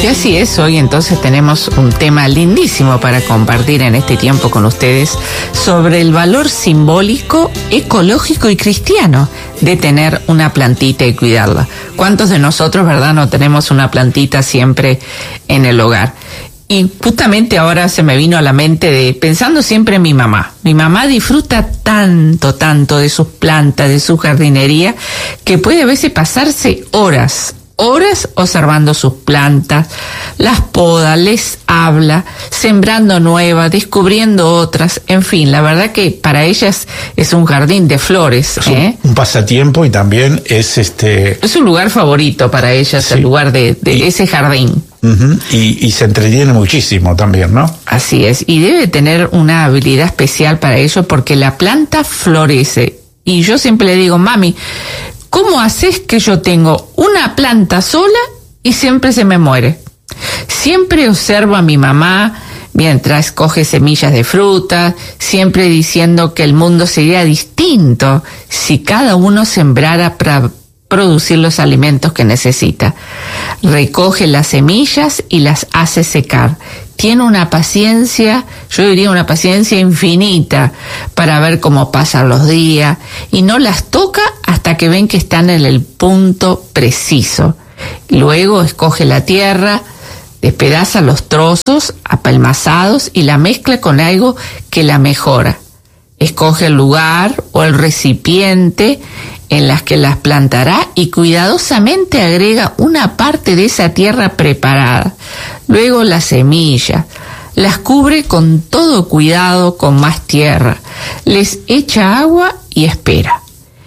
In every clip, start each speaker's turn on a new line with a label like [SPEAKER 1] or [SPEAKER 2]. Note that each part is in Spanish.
[SPEAKER 1] Y así es, hoy entonces tenemos un tema lindísimo para compartir en este tiempo con ustedes sobre el valor simbólico, ecológico y cristiano de tener una plantita y cuidarla. ¿Cuántos de nosotros, verdad, no tenemos una plantita siempre en el hogar? Y justamente ahora se me vino a la mente pensando siempre en mi mamá. Mi mamá disfruta tanto de sus plantas, de su jardinería, que puede a veces pasarse horas observando sus plantas, las poda, les habla, sembrando nuevas, descubriendo otras, en fin, la verdad que para ellas es un jardín de flores.
[SPEAKER 2] Es un pasatiempo y también es
[SPEAKER 1] Es un lugar favorito para ellas, sí. El lugar de ese jardín.
[SPEAKER 2] Uh-huh. Y se entretiene muchísimo también, ¿no?
[SPEAKER 1] Así es, y debe tener una habilidad especial para ello porque la planta florece. Y yo siempre le digo, mami, ¿cómo haces que yo tengo una planta sola y siempre se me muere? Siempre observo a mi mamá mientras coge semillas de fruta, siempre diciendo que el mundo sería distinto si cada uno sembrara para producir los alimentos que necesita. Recoge las semillas y las hace secar. Tiene una paciencia, yo diría una paciencia infinita para ver cómo pasan los días y no las toca hasta que ven que están en el punto preciso. Luego escoge la tierra, despedaza los trozos apelmazados y la mezcla con algo que la mejora. Escoge el lugar o el recipiente en las que las plantará y cuidadosamente agrega una parte de esa tierra preparada. Luego las semillas, las cubre con todo cuidado con más tierra, les echa agua y espera.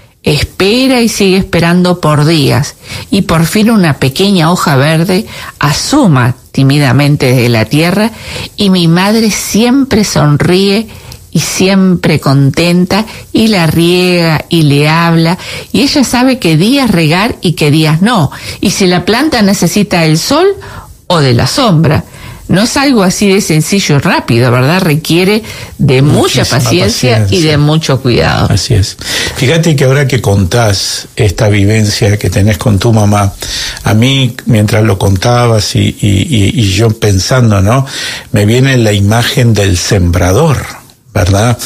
[SPEAKER 1] Espera y sigue esperando por días y por fin una pequeña hoja verde asoma tímidamente de la tierra y mi madre siempre sonríe y siempre contenta y la riega y le habla y ella sabe qué días regar y qué días no y si la planta necesita el sol o de la sombra. No es algo así de sencillo y rápido, ¿verdad? Requiere de mucha paciencia y de mucho cuidado.
[SPEAKER 2] Así es. Fíjate que ahora que contás esta vivencia que tenés con tu mamá, a mí, mientras lo contabas y yo pensando, ¿no? Me viene la imagen del sembrador, ¿verdad?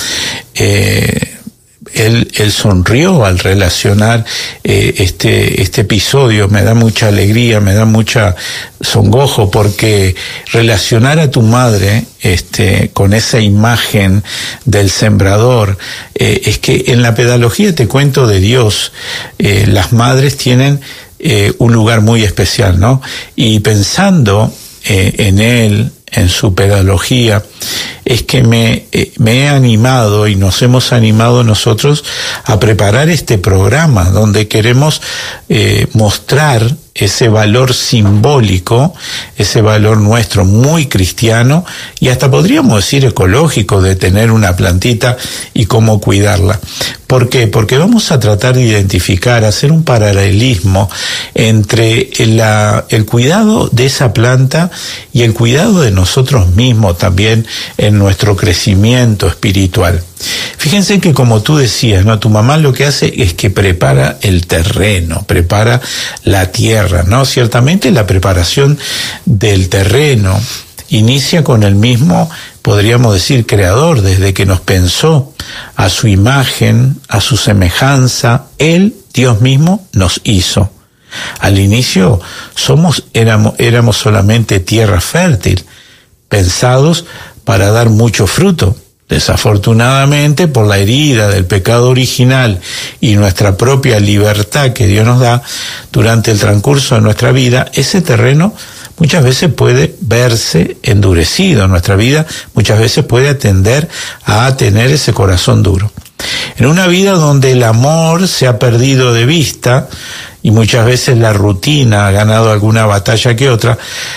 [SPEAKER 2] Él sonrió al relacionar este episodio. Me da mucha alegría, me da mucha songojo, porque relacionar a tu madre con esa imagen del sembrador, es que en la pedagogía, te cuento de Dios, las madres tienen un lugar muy especial, ¿no? Y pensando en él, en su pedagogía, es que me he animado y nos hemos animado nosotros a preparar este programa donde queremos mostrar ese valor simbólico, ese valor nuestro muy cristiano y hasta podríamos decir ecológico de tener una plantita y cómo cuidarla. ¿Por qué? Porque vamos a tratar de identificar, hacer un paralelismo entre el cuidado de esa planta y el cuidado de nosotros mismos también en nuestro crecimiento espiritual. Fíjense que, como tú decías, ¿no? Tu mamá lo que hace es que prepara el terreno, prepara la tierra, ¿no? Ciertamente la preparación del terreno inicia con el mismo, podríamos decir, creador, desde que nos pensó a su imagen, a su semejanza. Él, Dios mismo, nos hizo. Al inicio éramos solamente tierra fértil, pensados para dar mucho fruto. Desafortunadamente, por la herida del pecado original y nuestra propia libertad que Dios nos da durante el transcurso de nuestra vida, ese terreno muchas veces puede verse endurecido. Nuestra vida muchas veces puede tender a tener ese corazón duro. En una vida donde el amor se ha perdido de vista y muchas veces la rutina ha ganado alguna batalla que otra,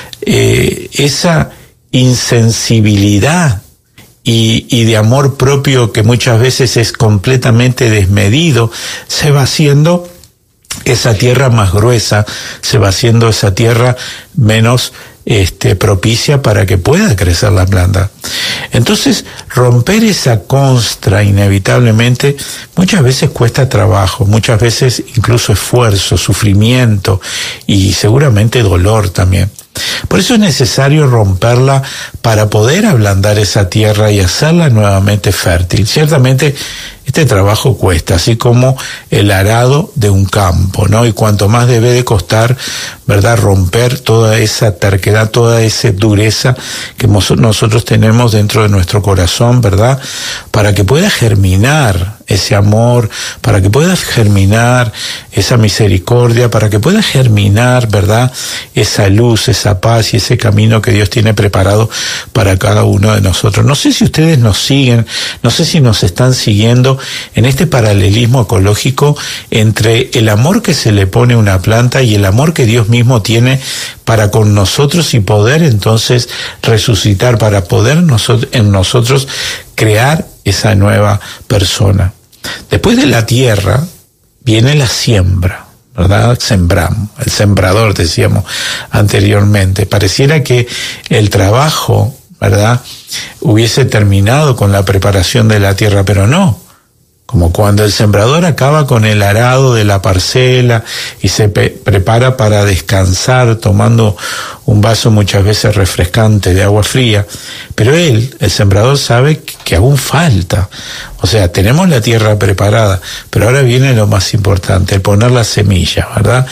[SPEAKER 2] esa insensibilidad y de amor propio que muchas veces es completamente desmedido, se va haciendo esa tierra más gruesa, se va haciendo esa tierra menos propicia para que pueda crecer la planta. Entonces, romper esa costra inevitablemente muchas veces cuesta trabajo, muchas veces incluso esfuerzo, sufrimiento y seguramente dolor también. Por eso es necesario romperla para poder ablandar esa tierra y hacerla nuevamente fértil. Ciertamente este trabajo cuesta, así como el arado de un campo, ¿no? Y cuanto más debe de costar, ¿verdad?, romper toda esa terquedad, toda esa dureza que nosotros tenemos dentro de nuestro corazón, ¿verdad?, para que pueda germinar ese amor, para que pueda germinar esa misericordia, para que pueda germinar, ¿verdad?, esa luz, esa paz y ese camino que Dios tiene preparado para cada uno de nosotros. No sé si ustedes nos siguen, no sé si nos están siguiendo en este paralelismo ecológico entre el amor que se le pone a una planta y el amor que Dios mismo tiene para con nosotros y poder entonces resucitar, para poder en nosotros crear esa nueva persona. Después de la tierra viene la siembra, ¿verdad? Sembramos, el sembrador decíamos anteriormente. Pareciera que el trabajo, ¿verdad?, hubiese terminado con la preparación de la tierra, pero no. Como cuando el sembrador acaba con el arado de la parcela y se prepara para descansar tomando un vaso muchas veces refrescante de agua fría, pero el sembrador sabe que aún falta. O sea, tenemos la tierra preparada, pero ahora viene lo más importante, el poner la semilla, ¿verdad?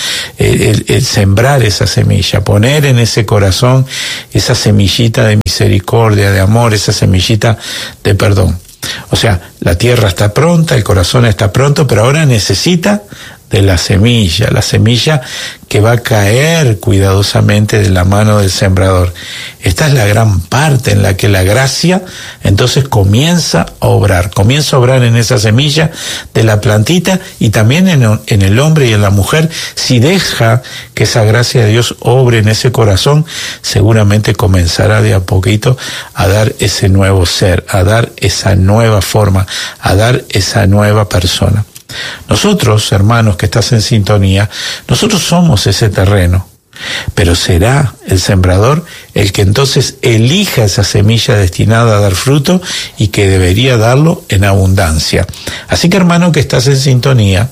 [SPEAKER 2] El sembrar esa semilla, poner en ese corazón esa semillita de misericordia, de amor, esa semillita de perdón. O sea, la tierra está pronta, el corazón está pronto, pero ahora necesita de la semilla que va a caer cuidadosamente de la mano del sembrador. Esta es la gran parte en la que la gracia entonces comienza a obrar en esa semilla de la plantita y también en el hombre y en la mujer. Si deja que esa gracia de Dios obre en ese corazón, seguramente comenzará de a poquito a dar ese nuevo ser, a dar esa nueva forma, a dar esa nueva persona. Nosotros, hermanos que estás en sintonía, nosotros somos ese terreno, pero será el sembrador el que entonces elija esa semilla destinada a dar fruto y que debería darlo en abundancia. Así que, hermano que estás en sintonía,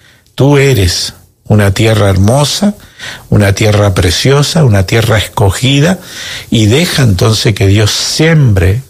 [SPEAKER 2] tú eres una tierra hermosa, una tierra preciosa, una tierra escogida, y deja entonces que Dios siembre,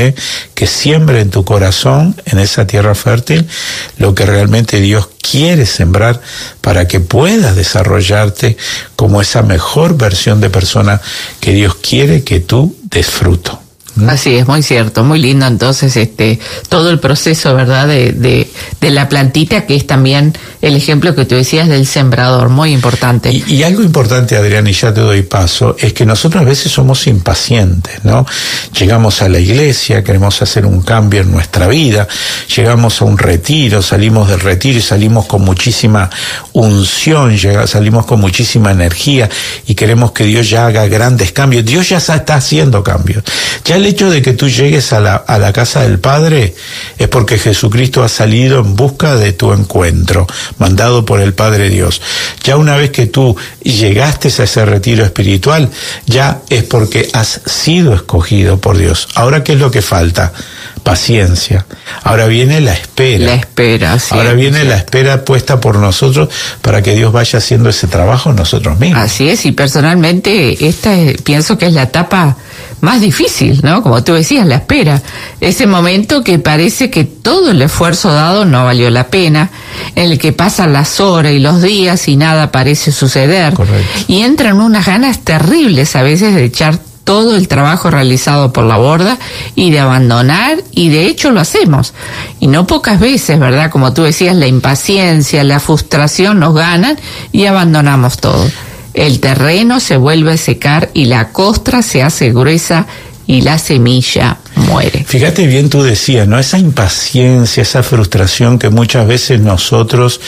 [SPEAKER 2] que siembre en tu corazón, en esa tierra fértil, lo que realmente Dios quiere sembrar para que puedas desarrollarte como esa mejor versión de persona que Dios quiere que tú des fruto.
[SPEAKER 1] Así es, muy cierto, muy lindo entonces todo el proceso, ¿verdad?, de la plantita, que es también el ejemplo que tú decías del sembrador, muy importante.
[SPEAKER 2] Y algo importante, Adrián, y ya te doy paso, es que nosotros a veces somos impacientes, ¿no? Llegamos a la iglesia, queremos hacer un cambio en nuestra vida, llegamos a un retiro, salimos del retiro y salimos con muchísima unción, salimos con muchísima energía y queremos que Dios ya haga grandes cambios. Dios ya está haciendo cambios. Ya el hecho de que tú llegues a la casa del Padre es porque Jesucristo ha salido en busca de tu encuentro, mandado por el Padre Dios. Ya una vez que tú llegaste a ese retiro espiritual, ya es porque has sido escogido por Dios. Ahora, ¿qué es lo que falta? Paciencia. Ahora viene la espera.
[SPEAKER 1] La espera, sí.
[SPEAKER 2] Ahora viene la espera puesta por nosotros para que Dios vaya haciendo ese trabajo nosotros mismos.
[SPEAKER 1] Así es, y personalmente pienso que es la etapa más difícil, ¿no? Como tú decías, la espera. Ese momento que parece que todo el esfuerzo dado no valió la pena, en el que pasan las horas y los días y nada parece suceder.
[SPEAKER 2] Correcto.
[SPEAKER 1] Y entran unas ganas terribles a veces de echar todo el trabajo realizado por la borda y de abandonar, y de hecho lo hacemos. Y no pocas veces, ¿verdad? Como tú decías, la impaciencia, la frustración nos ganan y abandonamos todo. El terreno se vuelve a secar y la costra se hace gruesa y la semilla muere.
[SPEAKER 2] Fíjate bien, tú decías, ¿no? Esa impaciencia, esa frustración que muchas veces nosotros,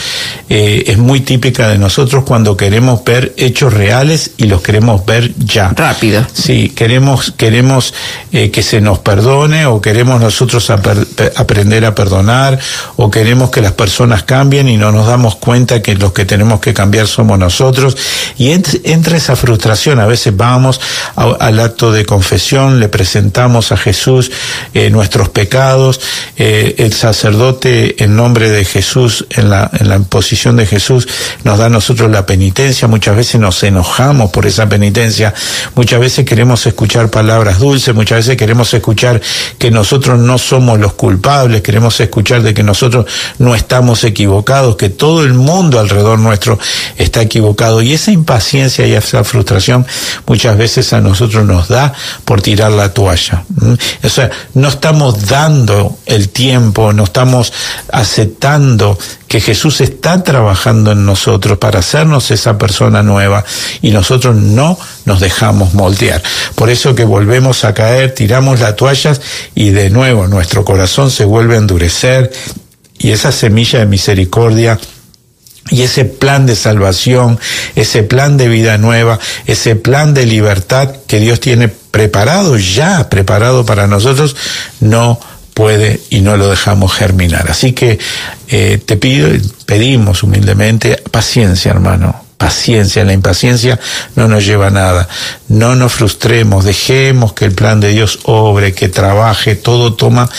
[SPEAKER 2] es muy típica de nosotros cuando queremos ver hechos reales y los queremos ver ya.
[SPEAKER 1] Rápido.
[SPEAKER 2] Sí, queremos que se nos perdone, o queremos nosotros aprender a perdonar, o queremos que las personas cambien y no nos damos cuenta que los que tenemos que cambiar somos nosotros. Y entra esa frustración. A veces vamos al acto de confesión, le presentamos a Jesús Jesús nuestros pecados. El sacerdote, en nombre de Jesús, en la imposición de Jesús, nos da a nosotros la penitencia. Muchas veces nos enojamos por esa penitencia, muchas veces queremos escuchar palabras dulces, muchas veces queremos escuchar que nosotros no somos los culpables, queremos escuchar de que nosotros no estamos equivocados, que todo el mundo alrededor nuestro está equivocado, y esa impaciencia y esa frustración muchas veces a nosotros nos da por tirar la toalla. O sea, no estamos dando el tiempo, no estamos aceptando que Jesús está trabajando en nosotros para hacernos esa persona nueva, y nosotros no nos dejamos moldear. Por eso que volvemos a caer, tiramos las toallas y de nuevo nuestro corazón se vuelve a endurecer, y esa semilla de misericordia y ese plan de salvación, ese plan de vida nueva, ese plan de libertad que Dios tiene preparado para nosotros, no puede y no lo dejamos germinar. Así que pedimos humildemente paciencia, hermano. Paciencia, la impaciencia no nos lleva a nada. No nos frustremos, dejemos que el plan de Dios obre, que trabaje, todo toma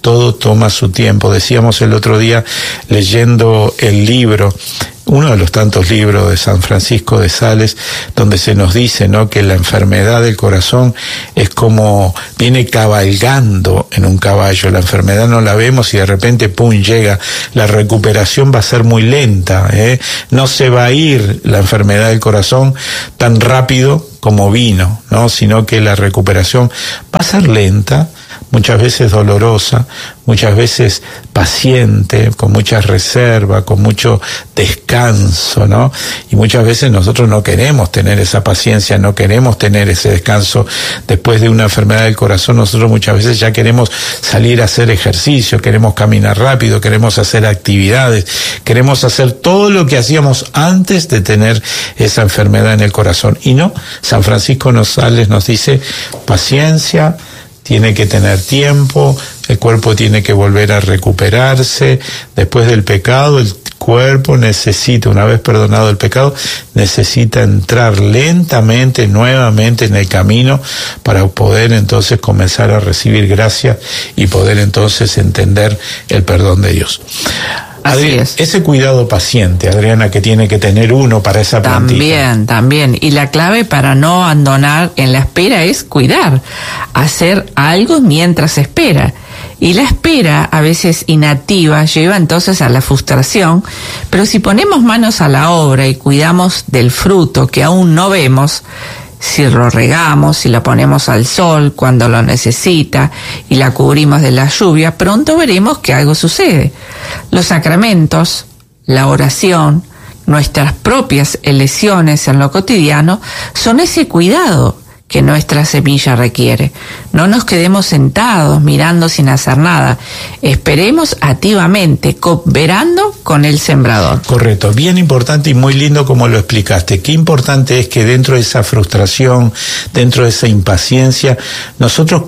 [SPEAKER 2] su tiempo. Decíamos el otro día, leyendo el libro, uno de los tantos libros de San Francisco de Sales, donde se nos dice, ¿no?, que la enfermedad del corazón es como viene cabalgando en un caballo. La enfermedad no la vemos y de repente, ¡pum!, llega. La recuperación va a ser muy lenta, No se va a ir la enfermedad del corazón tan rápido como vino, ¿no?, sino que la recuperación va a ser lenta, muchas veces dolorosa, muchas veces paciente, con mucha reserva, con mucho descanso, ¿no? Y muchas veces nosotros no queremos tener esa paciencia, no queremos tener ese descanso. Después de una enfermedad del corazón, nosotros muchas veces ya queremos salir a hacer ejercicio, queremos caminar rápido, queremos hacer actividades, queremos hacer todo lo que hacíamos antes de tener esa enfermedad en el corazón. Y no, San Francisco de Sales nos dice, paciencia, tiene que tener tiempo, el cuerpo tiene que volver a recuperarse. Después del pecado, el cuerpo necesita, una vez perdonado el pecado, necesita entrar lentamente, nuevamente en el camino para poder entonces comenzar a recibir gracia y poder entonces entender el perdón de Dios. Adriana, ese cuidado paciente, Adriana, que tiene que tener uno para esa plantita.
[SPEAKER 1] También. Y la clave para no abandonar en la espera es cuidar, hacer algo mientras espera. Y la espera, a veces inactiva, lleva entonces a la frustración, pero si ponemos manos a la obra y cuidamos del fruto que aún no vemos, si lo regamos, si lo ponemos al sol cuando lo necesita y la cubrimos de la lluvia, pronto veremos que algo sucede. Los sacramentos, la oración, nuestras propias elecciones en lo cotidiano son ese cuidado que nuestra semilla requiere. No nos quedemos sentados mirando sin hacer nada. Esperemos activamente, cooperando con el sembrador.
[SPEAKER 2] Correcto, bien importante y muy lindo como lo explicaste. Qué importante es que dentro de esa frustración, dentro de esa impaciencia, nosotros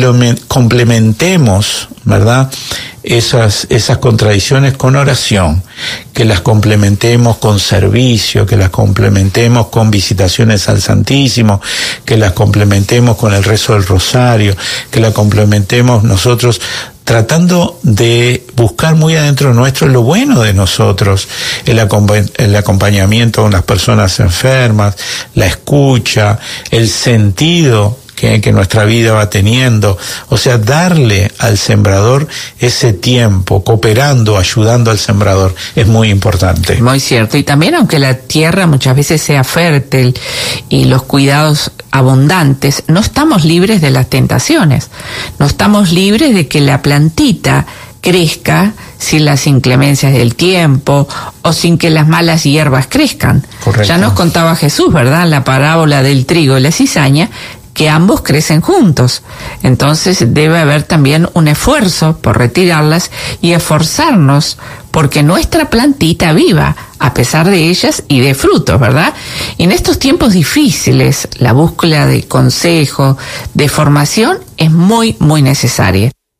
[SPEAKER 2] complementemos, ¿verdad?, esas contradicciones con oración, que las complementemos con servicio, que las complementemos con visitaciones al Santísimo, que las complementemos con el rezo del rosario, que las complementemos nosotros tratando de buscar muy adentro nuestro lo bueno de nosotros, el acompañamiento con las personas enfermas, la escucha, el sentido que nuestra vida va teniendo, o sea, darle al sembrador ese tiempo, cooperando, ayudando al sembrador, es muy importante.
[SPEAKER 1] Muy cierto, y también aunque la tierra muchas veces sea fértil y los cuidados abundantes, no estamos libres de las tentaciones, no estamos libres de que la plantita crezca sin las inclemencias del tiempo o sin que las malas hierbas crezcan.
[SPEAKER 2] Correcto.
[SPEAKER 1] Ya nos contaba Jesús, ¿verdad?, la parábola del trigo y la cizaña, que ambos crecen juntos. Entonces debe haber también un esfuerzo por retirarlas y esforzarnos porque nuestra plantita viva, a pesar de ellas y de frutos, ¿verdad? Y en estos tiempos difíciles, la búsqueda de consejo, de formación, es muy, muy necesaria.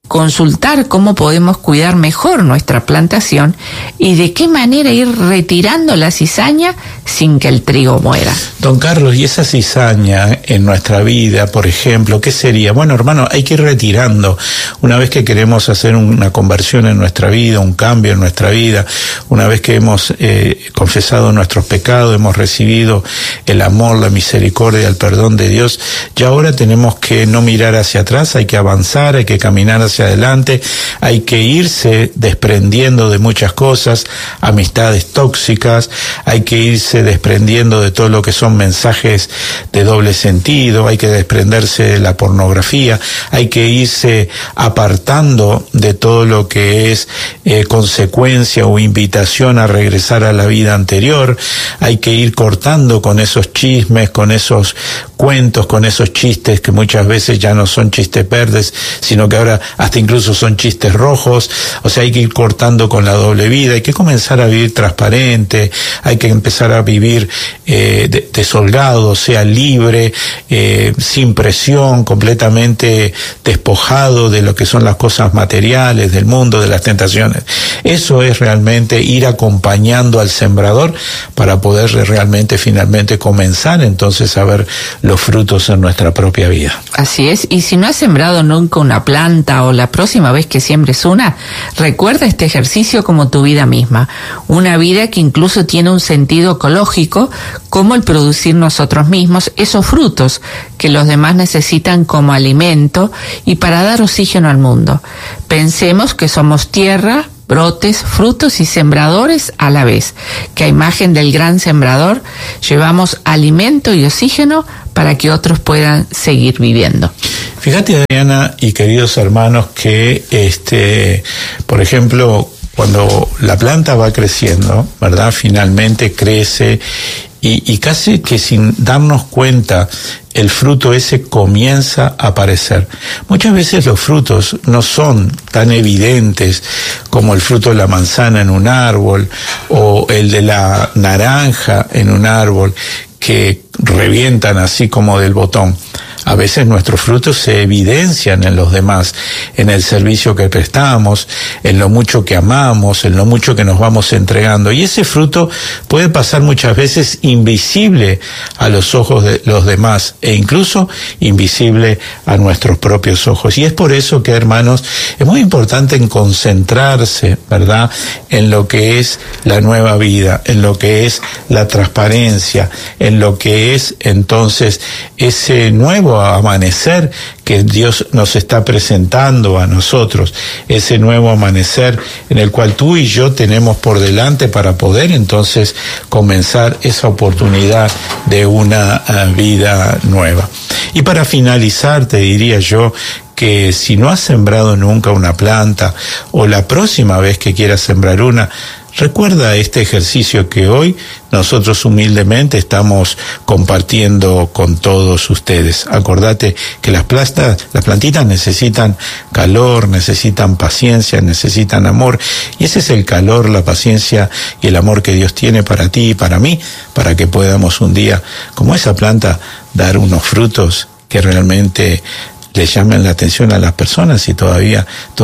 [SPEAKER 1] consultar cómo podemos cuidar mejor nuestra plantación y de qué manera ir retirando la cizaña sin que el trigo muera.
[SPEAKER 2] Don Carlos, ¿y esa cizaña en nuestra vida, por ejemplo, qué sería? Bueno, hermano, hay que ir retirando. Una vez que queremos hacer una conversión en nuestra vida, un cambio en nuestra vida, una vez que hemos confesado nuestros pecados, hemos recibido el amor, la misericordia, el perdón de Dios, ya ahora tenemos que no mirar hacia atrás, hay que avanzar, hay que caminar hacia adelante, hay que irse desprendiendo de muchas cosas, amistades tóxicas, hay que irse desprendiendo de todo lo que son mensajes de doble sentido, hay que desprenderse de la pornografía, hay que irse apartando de todo lo que es consecuencia o invitación a regresar a la vida anterior, hay que ir cortando con esos chismes, con esos cuentos, con esos chistes que muchas veces ya no son chistes verdes, sino que ahora hasta incluso son chistes rojos. O sea, hay que ir cortando con la doble vida, hay que comenzar a vivir transparente, hay que empezar a vivir desholgado, sea libre, sin presión, completamente despojado de lo que son las cosas materiales, del mundo, de las tentaciones. Eso es realmente ir acompañando al sembrador para poder realmente finalmente comenzar entonces a ver los frutos en nuestra propia vida.
[SPEAKER 1] Así es, y si no has sembrado nunca una planta o la próxima vez que siembres una, recuerda este ejercicio como tu vida misma, una vida que incluso tiene un sentido ecológico, como el producir nosotros mismos esos frutos que los demás necesitan como alimento y para dar oxígeno al mundo. Pensemos que somos tierra, brotes, frutos y sembradores a la vez, que a imagen del gran sembrador llevamos alimento y oxígeno para que otros puedan seguir viviendo.
[SPEAKER 2] Fíjate, Adriana y queridos hermanos, que por ejemplo, cuando la planta va creciendo, ¿verdad? Finalmente crece y casi que sin darnos cuenta, el fruto ese comienza a aparecer. Muchas veces los frutos no son tan evidentes como el fruto de la manzana en un árbol o el de la naranja en un árbol, que revientan así como del botón. A veces nuestros frutos se evidencian en los demás, en el servicio que prestamos, en lo mucho que amamos, en lo mucho que nos vamos entregando. Y ese fruto puede pasar muchas veces invisible a los ojos de los demás e incluso invisible a nuestros propios ojos. Y es por eso que, hermanos, es muy importante en concentrarse, ¿verdad?, en lo que es la nueva vida, en lo que es la transparencia, en lo que es entonces ese nuevo amanecer que Dios nos está presentando a nosotros, ese nuevo amanecer en el cual tú y yo tenemos por delante para poder entonces comenzar esa oportunidad de una vida nueva. Y para finalizar, te diría yo que si no has sembrado nunca una planta o la próxima vez que quieras sembrar una, recuerda este ejercicio que hoy nosotros humildemente estamos compartiendo con todos ustedes. Acordate que las plantitas necesitan calor, necesitan paciencia, necesitan amor, y ese es el calor, la paciencia y el amor que Dios tiene para ti y para mí, para que podamos un día, como esa planta, dar unos frutos que realmente le llamen la atención a las personas y todavía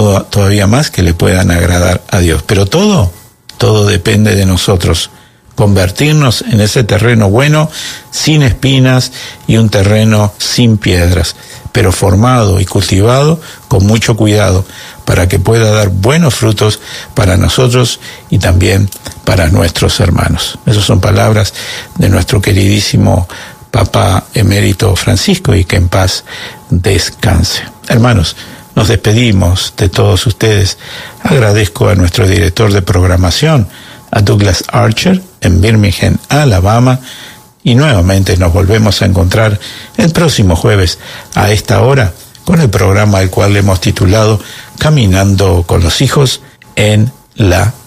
[SPEAKER 2] más que le puedan agradar a Dios. Pero todo depende de nosotros, convertirnos en ese terreno bueno, sin espinas y un terreno sin piedras, pero formado y cultivado con mucho cuidado para que pueda dar buenos frutos para nosotros y también para nuestros hermanos. Esas son palabras de nuestro queridísimo Papa Emérito Francisco, y que en paz descanse. Hermanos, nos despedimos de todos ustedes. Agradezco a nuestro director de programación, a Douglas Archer, en Birmingham, Alabama, y nuevamente nos volvemos a encontrar el próximo jueves a esta hora con el programa al cual le hemos titulado Caminando con los Hijos en la